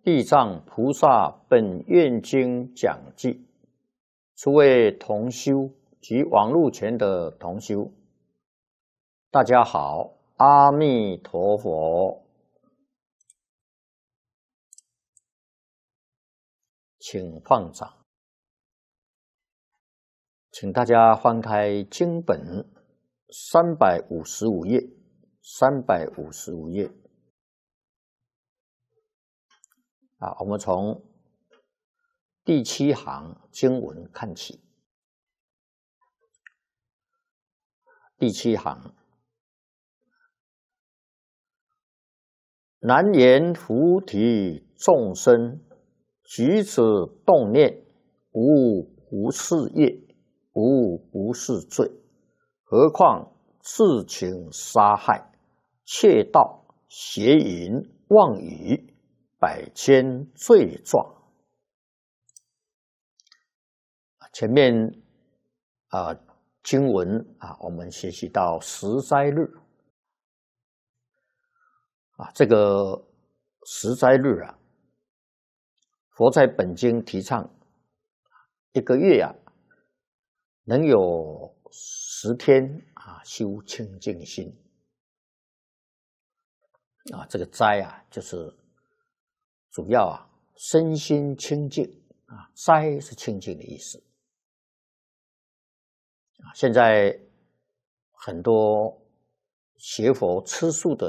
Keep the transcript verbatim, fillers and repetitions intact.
地藏菩萨本愿经讲记，诸位同修及网络前的同修，大家好，阿弥陀佛。请放掌，请大家翻开经本三百五十五页，三百五十五页。啊，我们从第七行经文看起。第七行，南言菩提众生，举止动念，无不是业，无不是罪，何况自情杀害、窃盗、邪淫、妄语，百千罪状。前面啊、呃、经文啊，我们学习到十斋日啊，这个十斋日啊，佛在本经提倡一个月啊，能有十天啊修清净心啊，这个斋啊，就是主要啊身心清净啊，斋是清净的意思。现在很多学佛吃素的